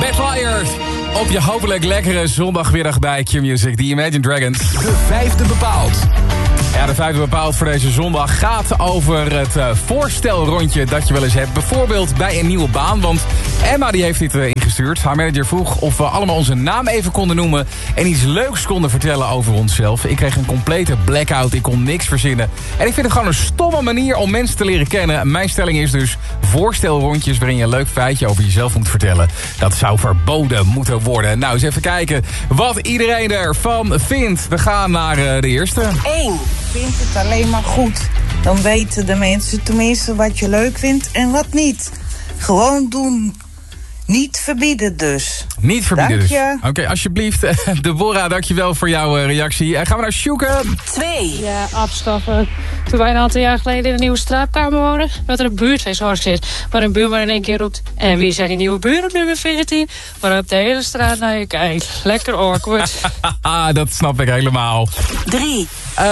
Blackfire op je hopelijk lekkere zondagmiddag bij Q-Music. The Imagine Dragons. De vijfde bepaald. Ja, de vijfde bepaald voor deze zondag gaat over het voorstelrondje dat je wel eens hebt. Bijvoorbeeld bij een nieuwe baan, want Emma die heeft dit ingestuurd. Haar manager vroeg of we allemaal onze naam even konden noemen en iets leuks konden vertellen over onszelf. Ik kreeg een complete blackout, ik kon niks verzinnen. En ik vind het gewoon een stomme manier om mensen te leren kennen. Mijn stelling is dus voorstelrondjes waarin je een leuk feitje over jezelf moet vertellen. Dat zou verboden moeten worden. Nou, eens even kijken wat iedereen ervan vindt. We gaan naar de eerste. 1. Ik vind het alleen maar goed. Dan weten de mensen tenminste wat je leuk vindt en wat niet. Gewoon doen. Niet verbieden dus. Niet verbieden Dank dus. je. Oké, alsjeblieft. Deborah, dankjewel voor jouw reactie. Gaan we naar Sjoeke. 2. Ja, afschaffen. Toen wij een aantal jaar geleden in een nieuwe straatkamer woonden, werd er een buurtfeest georganiseerd. Waar een buurman in één keer roept: en wie zijn die nieuwe buren op nummer 14? Waarop de hele straat naar je kijkt. Lekker awkward. Dat snap ik helemaal. 3.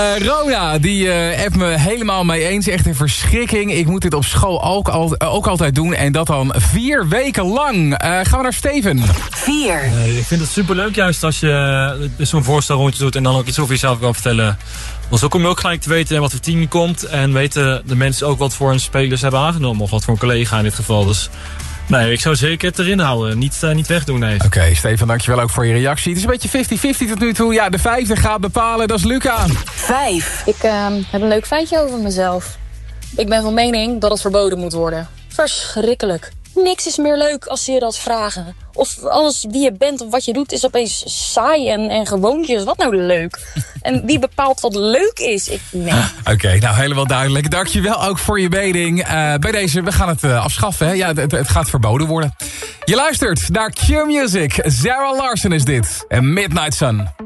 Rona, die appt me helemaal mee eens. Echt een verschrikking. Ik moet dit op school ook altijd doen. En dat dan 4 weken lang. Gaan we naar Steven. 4. Ik vind het superleuk juist als je zo'n voorstelrondje doet en dan ook iets over jezelf kan vertellen. Want zo kom je ook gelijk te weten wat voor team je komt. En weten de mensen ook wat voor een spelers hebben aangenomen. Of wat voor een collega in dit geval. Dus nee, ik zou zeker het erin houden. Niet wegdoen, nee. Oké, Steven, dankjewel ook voor je reactie. Het is een beetje 50-50 tot nu toe. Ja, de vijfde gaat bepalen. Dat is Luca. 5. Ik heb een leuk feitje over mezelf. Ik ben van mening dat het verboden moet worden. Verschrikkelijk. Niks is meer leuk als ze je dat vragen. Of alles wie je bent of wat je doet is opeens saai en gewoontjes. Wat nou leuk? En wie bepaalt wat leuk is? Nee. Oké, nou helemaal duidelijk. Dankjewel ook voor je mening. Bij deze, we gaan het afschaffen. Hè? Ja, het gaat verboden worden. Je luistert naar Q-Music. Sarah Larson is dit. En Midnight Sun.